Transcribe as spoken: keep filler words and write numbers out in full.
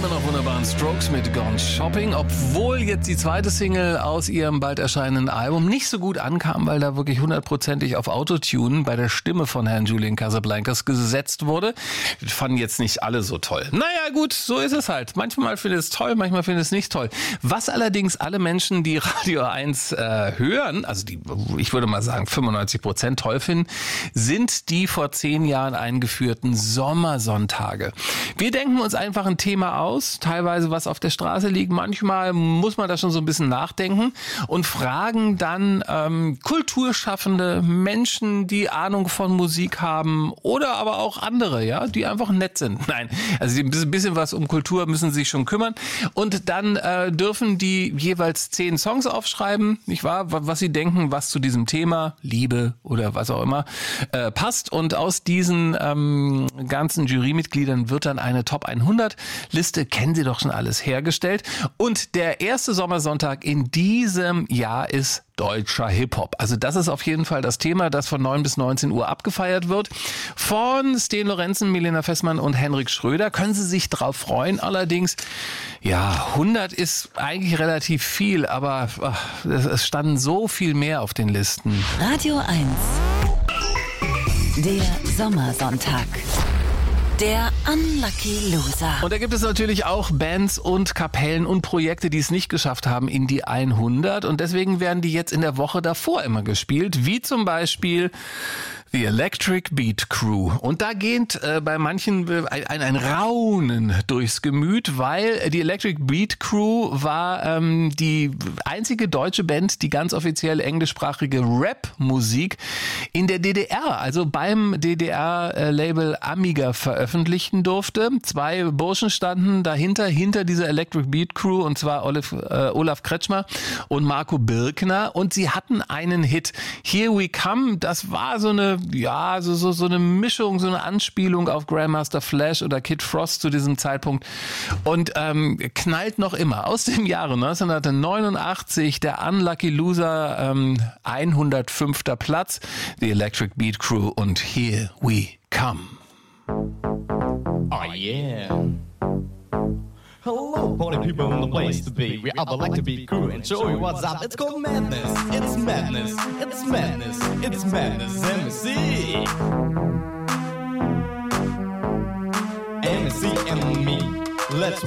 immer noch wunderbaren Strokes mit Gone Shopping, obwohl jetzt die zweite Single aus ihrem bald erscheinenden Album nicht so gut ankam, weil da wirklich hundertprozentig auf Autotune bei der Stimme von Herrn Julian Casablancas gesetzt wurde. Das fanden jetzt nicht alle so toll. Naja gut, so ist es halt. Manchmal findet es toll, manchmal findet es nicht toll. Was allerdings alle Menschen, die Radio eins äh, hören, also die, ich würde mal sagen fünfundneunzig Prozent toll finden, sind die vor zehn Jahren eingeführten Sommersonntage. Wir denken uns einfach ein Thema aus, teilweise was auf der Straße liegt. Manchmal muss man da schon so ein bisschen nachdenken und fragen dann ähm, Kulturschaffende, Menschen, die Ahnung von Musik haben oder aber auch andere, ja, die einfach nett sind. Nein, also ein bisschen, bisschen was um Kultur müssen sie sich schon kümmern. Und dann äh, dürfen die jeweils zehn Songs aufschreiben, nicht wahr, was sie denken, was zu diesem Thema, Liebe oder was auch immer, äh, passt. Und aus diesen ähm, ganzen Jurymitgliedern wird dann eine Top hundert Liste, kennen Sie doch schon alles, hergestellt. Und der erste Sommersonntag in diesem Jahr ist deutscher Hip-Hop. Also das ist auf jeden Fall das Thema, das von neun bis neunzehn Uhr abgefeiert wird. Von Sten Lorenzen, Milena Fessmann und Henrik Schröder. Können Sie sich drauf freuen. Allerdings, ja, hundert ist eigentlich relativ viel, aber ach, es standen so viel mehr auf den Listen. Radio eins. Der Sommersonntag. Der Unlucky Loser. Und da gibt es natürlich auch Bands und Kapellen und Projekte, die es nicht geschafft haben in die hundert. Und deswegen werden die jetzt in der Woche davor immer gespielt. Wie zum Beispiel The Electric Beat Crew. Und da geht äh, bei manchen ein, ein, ein Raunen durchs Gemüt, weil die Electric Beat Crew war ähm, die einzige deutsche Band, die ganz offiziell englischsprachige Rap-Musik in der D D R, also beim D D R-Label Amiga veröffentlichen durfte. Zwei Burschen standen dahinter, hinter dieser Electric Beat Crew, und zwar Olaf, äh, Olaf Kretschmer und Marco Birkner. Und sie hatten einen Hit. Here We Come, das war so eine Ja, so, so, so eine Mischung, so eine Anspielung auf Grandmaster Flash oder Kid Frost zu diesem Zeitpunkt und ähm, knallt noch immer. Aus dem Jahre neunzehnhundertneunundachtzig, der Unlucky Loser, ähm, hundertfünfter Platz, The Electric Beat Crew und Here We Come. Oh yeah. Hello, party people in the place to be. We are the Like to Beat Crew and show you what's up. It's called madness. It's madness. It's madness. It's madness. M C. M C and me. Let's